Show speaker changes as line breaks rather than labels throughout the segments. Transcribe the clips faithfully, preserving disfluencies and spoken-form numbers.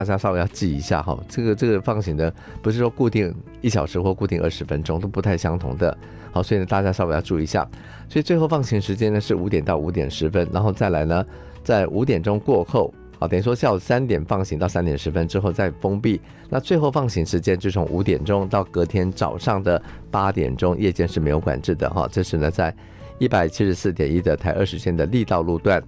大家稍微要记一下哈，这个这个放行的不是说固定一小时或固定二十分钟，都不太相同的。好，所以呢大家稍微要注意一下。所以最后放行时间呢是五点到五点十分，然后再来呢，在五点钟过后，好，等于说下午三点放行到三点十分之后再封闭。那最后放行时间就从五点钟到隔天早上的八点钟，夜间是没有管制的哈。这是呢在一百七十四点一的台二十线的力道路段。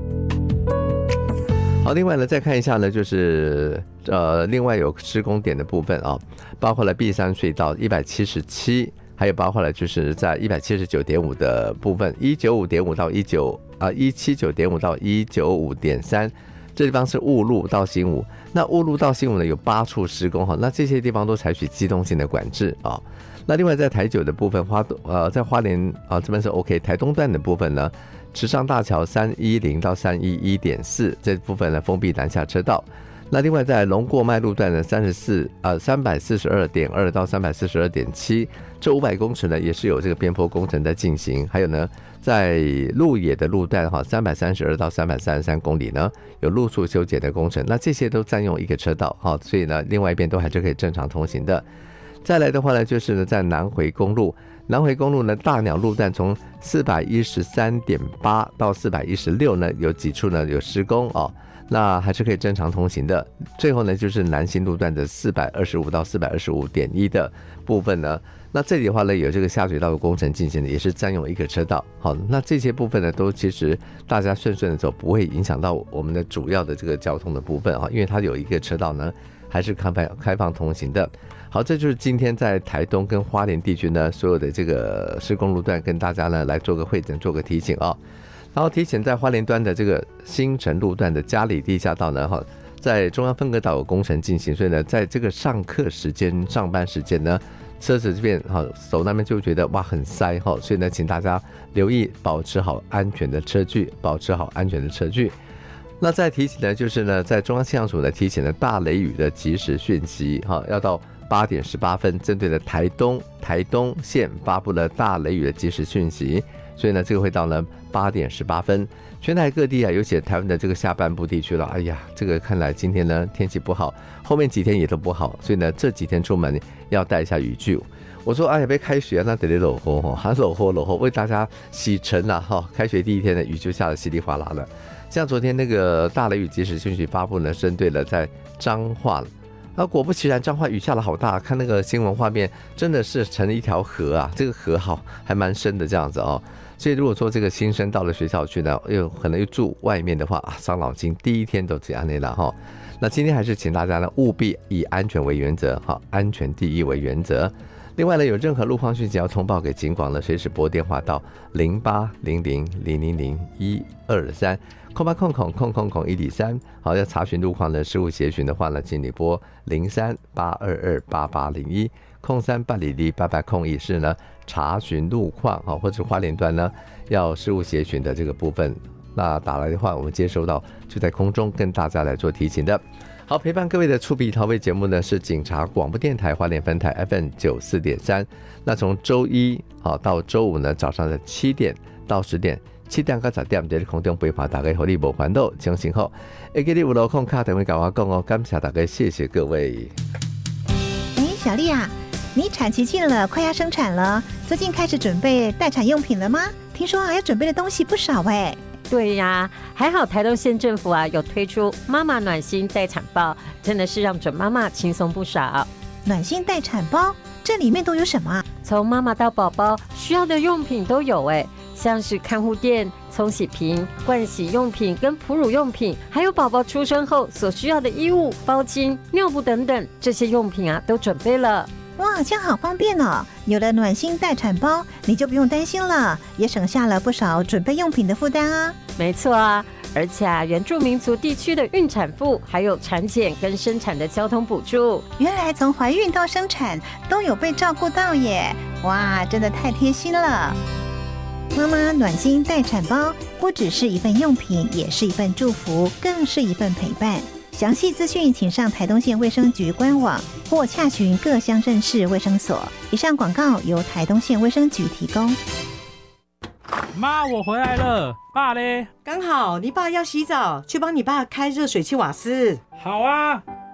好，另外呢，再看一下呢，就是呃，另外有施工点的部分啊，包括了碧山隧道一百七十七，还有包括了就是在一百七十九点五的部分，一九五点五到一九啊一七九点五到一九五点三，这地方是雾路到新武。那雾路到新武呢有八处施工哈，那这些地方都采取机动性的管制啊。那另外在台九的部分，花呃在花莲啊这边是 OK， 台东段的部分呢。池上大桥三一零到三一一点四这部分呢封闭南下车道。那另外在龙过麦路段的三十四呃三百四十二点二到三百四十二点七，这五百公尺呢也是有这个边坡工程在进行。还有呢，在鹿野的路段哈三百三十二到三百三十三公里呢有路处修剪的工程，那这些都占用一个车道哈，所以呢另外一边都还是可以正常通行的。再来的话呢，就是呢在南回公路。南回公路呢，大鸟路段从四百一十三点八到四百一十六呢，有几处呢有施工哦，那还是可以正常通行的。最后呢，就是南新路段的四百二十五到四百二十五点一的部分呢，那这里的话呢，有这个下水道的工程进行的，也是占用一个车道。好，那这些部分呢，都其实大家顺顺的走，不会影响到我们的主要的这个交通的部分啊，因为它有一个车道呢，还是开放开放通行的。好，这就是今天在台东跟花莲地区呢所有的这个施工路段跟大家呢来做个会诊，做个提醒啊。然后提醒在花莲端的这个新城路段的嘉里地下道呢，哈，在中央分隔岛有工程进行，所以呢，在这个上课时间、上班时间呢，车子这边哈走那边就觉得哇很塞哈，所以呢，请大家留意保持好安全的车距，保持好安全的车距。那再提醒呢，就是呢，在中央气象署呢提醒了大雷雨的即时讯息哈，要到八点十八分，针对了台东台东县发布了大雷雨的即时讯息，所以呢，这个会到呢八点十八分，全台各地啊，尤其台湾的这个下半部地区了，哎呀，这个看来今天呢天气不好，后面几天也都不好，所以呢这几天出门要带一下雨具。我说哎呀，被开学那得得落雨哈，还落雨落雨，为大家洗尘啊哈。开学第一天的雨就下得稀里哗啦了。像昨天那个大雷雨即时讯息发布呢，针对了在彰化了。啊，果不其然，彰化雨下了好大，看那个新闻画面，真的是成了一条河啊！这个河好还蛮深的这样子哦。所以如果说这个新生到了学校去呢，又可能又住外面的话啊，伤脑筋。第一天都这样了哈。那今天还是请大家呢务必以安全为原则，哈，安全第一为原则。另外呢，有任何路况讯息要通报给警广呢，随时拨电话到零八零零零零零一二三。空八空空空空空一里三，好，要查询路况的事务协询的话呢，请你拨零三八二二八八零一空三八零零八八空一是呢查询路况哈，或者花莲端呢要事务协询的这个部分，那打来的话我们接收到就在空中跟大家来做提醒的。好，陪伴各位的触笔逃位节目呢是警察广播电台花莲分台 F M 九四点三，那从周一好到周五呢早上的七点到十点。七点到十点，在空中陪伴大家，互你无烦恼，清醒好。会记你有路空卡，等会跟我讲哦。感谢大家，谢谢各位。
哎，小丽啊，你产期近了，快要生产了，最近开始准备待产用品了吗？听说啊，要准备的东西不少哎。
对呀，还好台东县政府啊有推出妈妈暖心待产包，真的是让准妈妈轻松不少。
暖心待产包，这里面都有什么啊？
从妈妈到宝宝需要的用品都有哎。像是看护垫、冲洗瓶、盥洗用品跟哺乳用品，还有宝宝出生后所需要的衣物、包巾、尿布等等，这些用品啊都准备了。
哇，这样好方便哦！有了暖心待产包，你就不用担心了，也省下了不少准备用品的负担啊。
没错啊，而且啊，原住民族地区的孕产妇还有产检跟生产的交通补助，
原来从怀孕到生产都有被照顾到耶！哇，真的太贴心了。妈妈暖心待产包不只是一份用品，也是一份祝福，更是一份陪伴。详细资讯请上台东县卫生局官网或洽询各乡镇市卫生所。以上广告由台东县卫生局提供。
妈，我回来了。爸嘞？
刚好你爸要洗澡，去帮你爸开热水器瓦斯。
好啊，